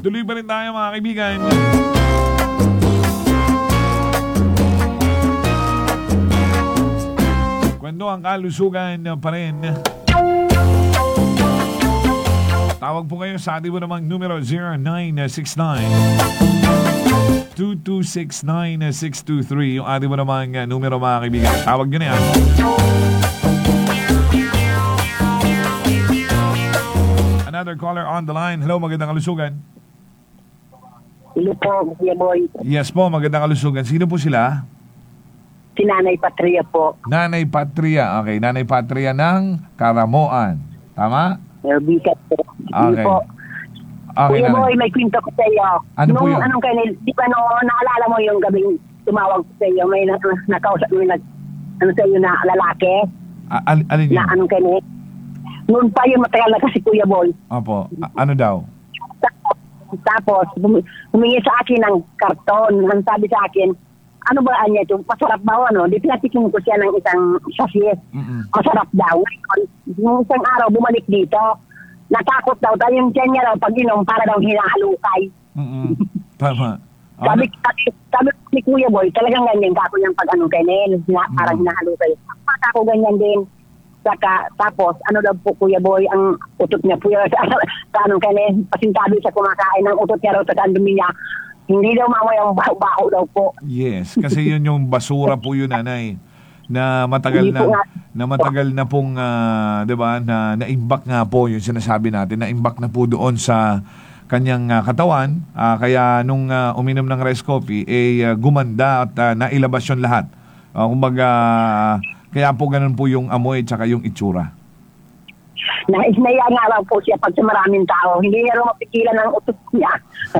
Tuloy pa rin tayo mga kaibigan. Kwento ang kalusugan pa rin. Tawag po kayo sa ating mo namang numero 0969-2269623. Yung ating mo namang numero mga kaibigan. Tawag nyo na yan. Another caller on the line. Hello, magandang kalusugan. Hello po, Kuya Boy. Yes po, magandang kalusugan. Sino po sila? Si Nanay Patria po. Nanay Patria. Okay, Nanay Patria ng Karamoan. Tama? Bigat po. Okay. Po. Okay, Kuya Nanay. Boy, may kwento ko sa iyo. Ano po yun? Anong kayo, di ba naalala mo yung gabing tumawag ko sa iyo, may nakausap mo yung sa iyo na lalaki? Alin yun? Na anong kayo, noon pa yung matagal na kasi Kuya Boy. Opo. Ano daw? Tapos, humingi sa akin ng karton. Ang sabi sa akin, ano ba niya ito? Masarap ba ano? Di pinatikin ko siya ng isang sachet. Masarap daw. Yung isang araw, bumalik dito. Natakot daw. Tayo yung tiyan niya daw, pag inom, para daw hinahalukay. Tama. Sabi ni Kuya Boy, talagang ganyan kako yung pag anong kainin. Parang hinahalukay. Ako ganyan din. Saka, tapos, ano daw po, Kuya Boy, ang utot niya po yun. Sa anong kainin, pasintabi siya kumakain ng utot niya raw sa dumi niya. Hindi daw mamay ang baho daw po. Yes, kasi yun yung basura po yun, Nanay. Na matagal na pong 'di ba, na naimbak nga po yung sinasabi natin, naimbak na po doon sa kanyang katawan, kaya nung uminom ng rice coffee gumanda at nailabas yung lahat. Kumbaga kaya po ganun po yung amoy at saka yung itsura. Naisnaya nga lang po siya pag sa maraming tao. Hindi niya rin mapigilan ang utot niya.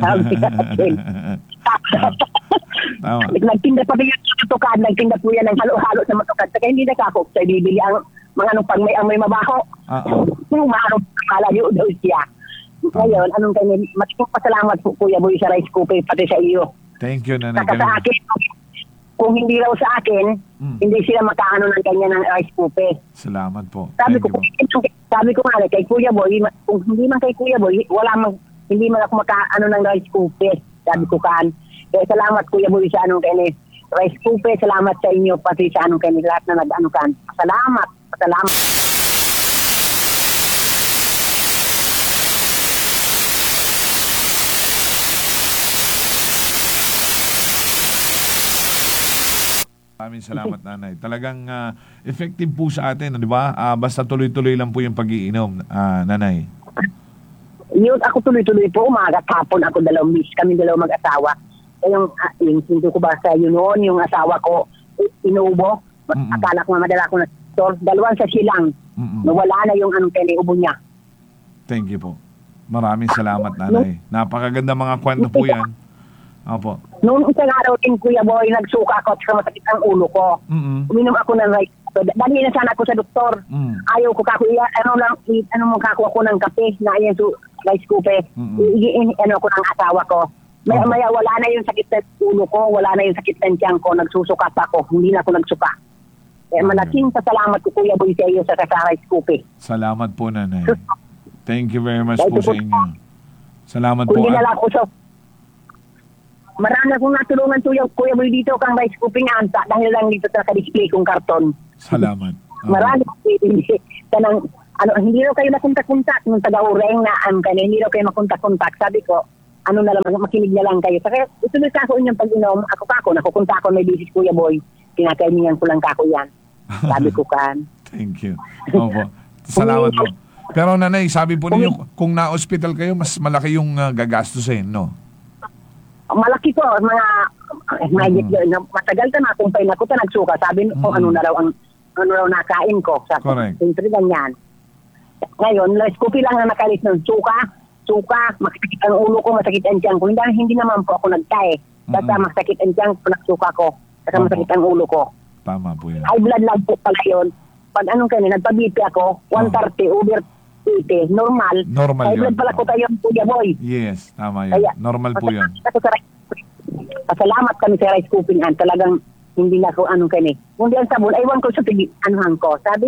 Nagtinda pa rin yung tutukan. Nagtinda po yan ng halo-halo sa matukan. Saka hindi nakakok sa bibili ang mga nung pag may amoy mabaho. Umarong kalayo daw siya. Ngayon, anong kayo, matikong pasalamat po Kuya Boy sa rice cooker pati sa iyo. Thank you, Nanay. Saka sa akin, kung hindi raw sa akin, hindi sila makaano ng kanya ng rice cooker. Salamat po. Sabi ko nga kay Kuya Boy, kung hindi man kay Kuya Boy, hindi man ako makaano ng rice cooker. Sabi ko kan. Kaya salamat Kuya Boy sa anong kanya rice cooker. Salamat sa inyo pati sa anong kanya lahat na nag-ano kan. Salamat. Maraming salamat, Nanay. Talagang effective po sa atin, di ba? Basta tuloy-tuloy lang po yung pag-iinom, Nanay. Yun, ako tuloy-tuloy po. Umaga, hapon ako kami dalawang mag-asawa. Yung hindi ko ba sa yun noon, yung asawa ko, inuubo. Akala ko madala ko na store. Dalawang sa silang. Nawala na yung anong ubo niya. Thank you po. Maraming salamat, Nanay. Napakaganda mga kwento po yan. Opo. Noong isang araw din, Kuya Boy, nagsuka ako at masakit ang ulo ko. Uminom ako ng rice. Dali na sana ako sa doktor. Ayaw ko kako, kako ako ng kape na ayan sa rice cooker. Ano ko ng asawa ko. Maya wala na yung sakit ng ulo ko, wala na yung sakit ng tiyan ko, nagsusuka pa ako, hindi na ako nagsuka. Malaking pasalamat ko Kuya Boy sa iyo sa rice cooker. Salamat po, Nanay. Thank you very much po sa inyo. Salamat po. Hindi na lang ako marami akong natulungan Kuya Boy dito kang rice cooking anta dahil lang dito sa display kong karton. Salamat. Marami kanang hindi raw kayo makontak-kontak nung taga-ureng na hindi raw kayo makontak-kontak. Sabi ko, na lang, makinig na lang kayo. Kaya ituloy ka ako inyong pag-inom. Nakukunta ako may bisis Kuya Boy. Kinakainingan ko lang kako yan. Sabi ko kan. Thank you. Opo. Salamat po. Pero Nanay, sabi po ninyo, kung na-hospital kayo, mas malaki yung gagastusin, no? Malaki ko, matagal ka na, kumpay na ko ta nagsuka. Sabi kung ano raw nakain ko. Correct. Siyempre ganyan. Ngayon, rice cookie lang na nakalis ng suka, masakit ang ulo ko, masakit ang tiyan ko. Hindi naman po ako nagtae. Basta masakit ang tiyan ko, nagsuka ko. Basta masakit ang ulo ko. Tama po yan. High blood lang po pala yun. Pag nagpa-BP ako, 130 over 80, normal. High blood pala ko tayo, Kuya Boy. Yes, tama yun. Normal po yun. Pasalamat kami sa rice cooking talagang hindi na ako Kundi ang sabon, aywan ko sa anuhan ko. Sabi,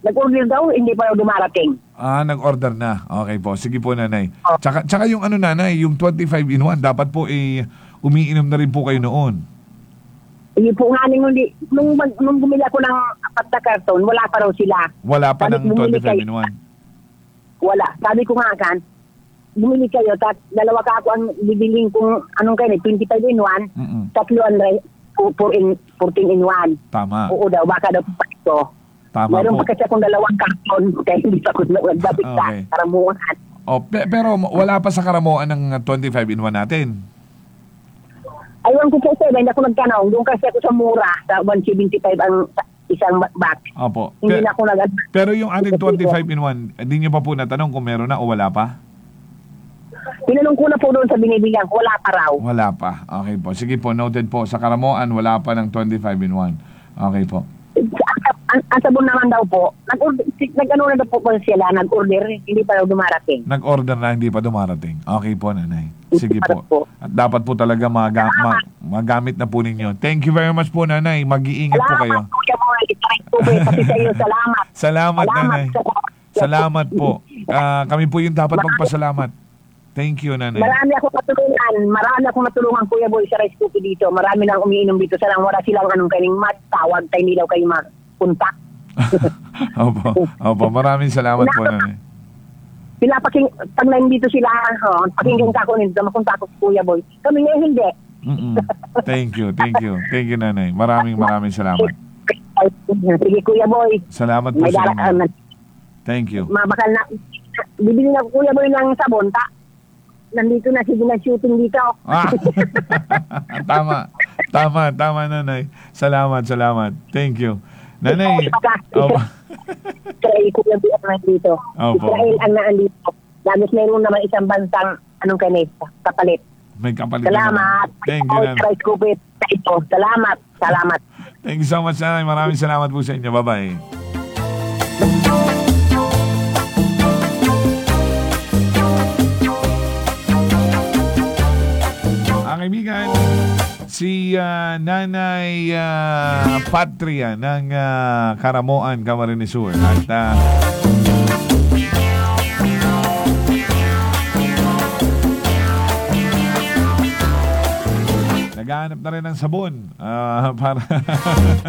Nag-order daw, hindi pa daw dumarating. Nag-order na. Okay po. Sige po, nanay. Oh. Tsaka yung ano, nanay, yung 25 in 1, dapat po umiinom na rin po kayo noon. Hindi po nga nung bumili ako ng 4 na karton, wala pa raw sila. Wala pa ng Sabi, 25 in 1. Wala. Sabi ko nga kan, bumili kayo, dalawa ka ako ang bibiling kung anong kayo, 25 in 1, tatlo ang 14 in 1. Tama. Oo daw, baka daw pa ito. Tama Meron po. pa kasi akong 2 karton, kaya hindi pa ako nagdabit sa Okay. karamuhan. Pero wala pa sa karamuan ng 25 in 1 natin. Aywan ko po sa'yo, hindi ako nagtanong. Doon kasi ako sa mura, sa 175 ang isang box. Opo. Hindi na ako Pero yung ating 25 in 1, hindi niyo pa po natanong kung meron na o wala pa? Tinanong ko na po doon sa binibilang, wala pa raw. Wala pa. Okay po. Sige po, noted po. Sa karamuan, wala pa ng 25 in 1. Okay po. Ang sabon naman daw po, nag-ano na daw po sila, nag-order, hindi pa daw dumarating. Nag-order na, hindi pa dumarating. Okay po, nanay. Sige po. At dapat po talaga magamit na po ninyo. Thank you very much po, nanay. Mag-iingat po kayo. Salamat po siya mo, kasi sa iyo, salamat. Salamat, nanay. Salamat po. Kami po yung dapat magpasalamat. Thank you, nanay. Marami akong natulungan, Kuya Boy, sa Rice Cookie dito. Marami nang umiinom dito. Salang wala silang anong kaining tawag tayo, hindi daw kayo mapuntak. Opo. Maraming salamat po, nanay. Pag nandito sila, pakinggan ka ko nito, mapunta ako sa Kuya Boy. Kami ngayon hindi. Thank you, nanay. Maraming salamat. Sige, Kuya Boy. Salamat po sa inyo. Thank you. Mabakal na, bibili na ko, Kuya Boy ng sabon, nandito na, sige na shooting dito. Tama, nanay. Salamat. Thank you. Nanay. Opo. Israel, Kuya Boy ang nandito. Opo. Israel ang nandito. Lagos mayroon naman isang bansang, kapalit. May kapalit. Salamat. Thank you, nanay. Rice Cookie. Salamat. Thank you so much, nanay. Maraming salamat po sa inyo. Bye-bye. Kaibigan, si Nanay Patria ng Karamoan, Camarines Sur. At naghahanap na rin ng sabon para